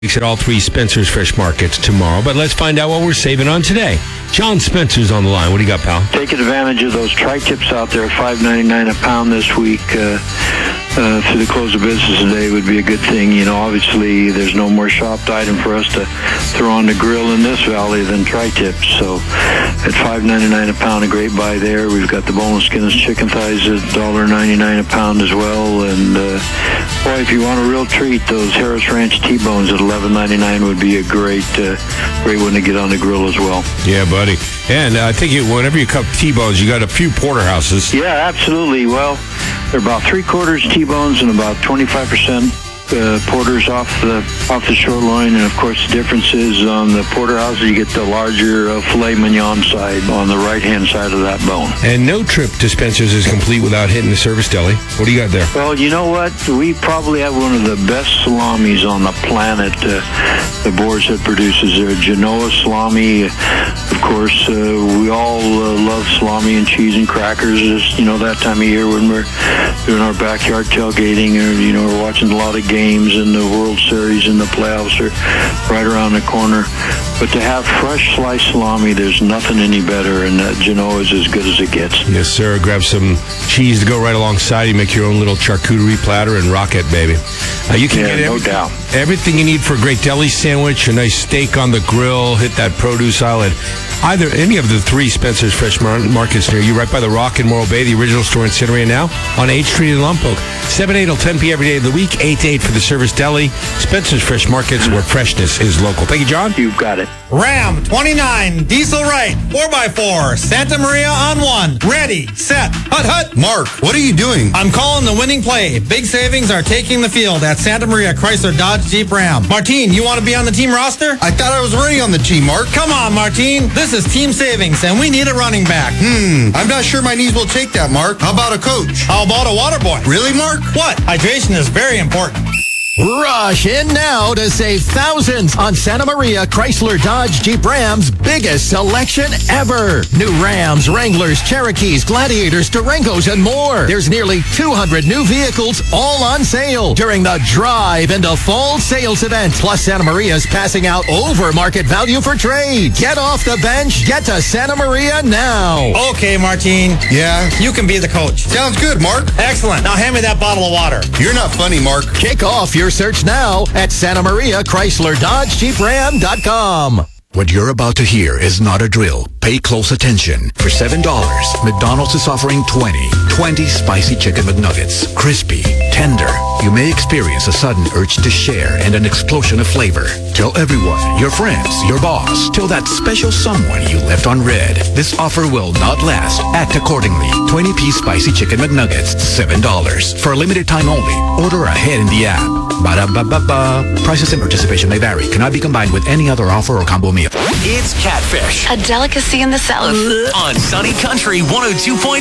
At all three Spencer's Fresh Markets tomorrow, but let's find out what we're saving on today. John Spencer's on the line. What do you got, pal? Taking advantage of those tri-tips out there, $5.99 a pound this week through the close of business today would be a good thing. You know, obviously there's no more shopped item for us to throw on the grill in this valley than tri-tips. So at $5.99 a pound, a great buy there. We've got the boneless skinless chicken thighs at $1.99 a pound as well. And boy, if you want a real treat, those Harris Ranch T-bones at $11.99 would be a great one to get on the grill as well. Yeah, buddy. And I think whenever you cut T-bones, you got a few porterhouses. Yeah, absolutely. Well, they're about 3/4 T-bones and about 25% porters off the shoreline, and of course the difference is on the porterhouse you get the larger filet mignon side on the right hand side of that bone. And no trip to Spencer's is complete without hitting the service deli. What do you got there? Well, you know what? We probably have one of the best salamis on the planet. The Boar's Head produces their Genoa salami. Of course, we all love salami and cheese and crackers. Just, you know, that time of year when we're doing our backyard tailgating, or you know, we're watching a lot of games and the World Series and the playoffs are right around the corner. But to have fresh sliced salami, there's nothing any better, and Genoa is as good as it gets. Yes, sir. Grab some cheese to go right alongside. You make your own little charcuterie platter and rock it, baby. You can get everything you need for a great deli sandwich, a nice steak on the grill, hit that produce aisle at any of the three Spencer's Fresh Markets near you, right by the Rock in Morro Bay, the original store in Century, and now on 8th Street in Lompoc. 7 to 8 till 10 p.m. every day of the week, 8 to 8 for the service deli. Spencer's Fresh Markets, where freshness is local. Thank you, John. You've got it. Ram 29, diesel right, 4x4, Santa Maria on 1. Ready, set, hut. Mark, what are you doing? I'm calling the winning play. Big savings are taking the field at Santa Maria Chrysler Dodge Jeep Ram. Martine, you want to be on the team roster? I thought I was already on the team, Mark. Come on, Martine. This is team savings, and we need a running back. I'm not sure my knees will take that, Mark. How about a coach? How about a water boy? Really, Mark? What? Hydration is very important. Rush in now to save thousands on Santa Maria Chrysler Dodge Jeep Ram's biggest selection ever. New Rams, Wranglers, Cherokees, Gladiators, Durangos, and more. There's nearly 200 new vehicles all on sale during the Drive into Fall Sales event. Plus, Santa Maria's passing out over market value for trade. Get off the bench. Get to Santa Maria now. Okay, Martine. Yeah? You can be the coach. Sounds good, Mark. Excellent. Now hand me that bottle of water. You're not funny, Mark. Kick off your search now at Santa Maria Chrysler Dodge Jeep Ram.com. What you're about to hear is not a drill. Pay close attention. For $7, McDonald's is offering 20 spicy chicken McNuggets. Crispy, tender. You may experience a sudden urge to share and an explosion of flavor. Tell everyone, your friends, your boss. Tell that special someone you left on red. This offer will not last. Act accordingly. 20-piece spicy chicken McNuggets, $7. For a limited time only. Order ahead in the app. Ba-da-ba-ba-ba. Prices and participation may vary. Cannot be combined with any other offer or combo meal. It's Catfish, a delicacy in the South. On Sunny Country 102.5.